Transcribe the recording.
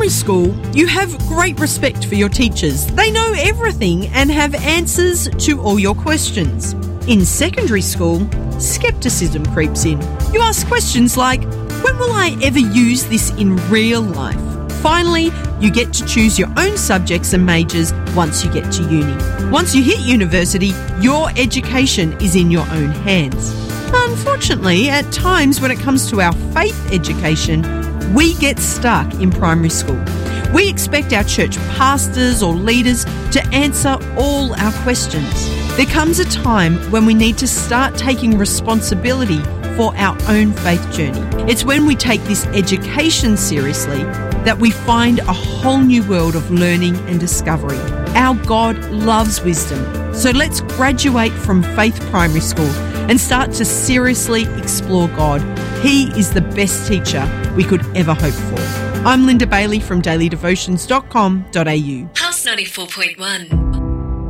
primary school, you have great respect for your teachers. They know everything and have answers to all your questions. In secondary school, skepticism creeps in. You ask questions like, when will I ever use this in real life? Finally, you get to choose your own subjects and majors once you get to uni. Once you hit university, your education is in your own hands. Unfortunately, at times when it comes to our faith education, we get stuck in primary school. We expect our church pastors or leaders to answer all our questions. There comes a time when we need to start taking responsibility for our own faith journey. It's when we take this education seriously that we find a whole new world of learning and discovery. Our God loves wisdom. So let's graduate from Faith Primary School and start to seriously explore God. He is the best teacher we could ever hope for. I'm Linda Bailey from dailydevotions.com.au. Pulse 94.1.